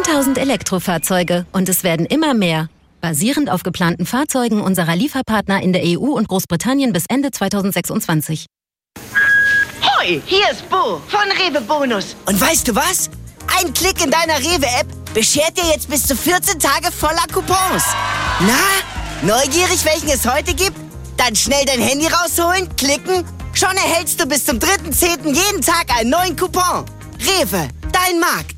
10.000 Elektrofahrzeuge und es werden immer mehr. Basierend auf geplanten Fahrzeugen unserer Lieferpartner in der EU und Großbritannien bis Ende 2026. Hoi, hier ist Bo von Rewe Bonus. Und weißt du was? Ein Klick in deiner Rewe-App beschert dir jetzt bis zu 14 Tage voller Coupons. Na, neugierig, welchen es heute gibt? Dann schnell dein Handy rausholen, klicken. Schon erhältst du bis zum 3.10. jeden Tag einen neuen Coupon. Rewe, dein Markt.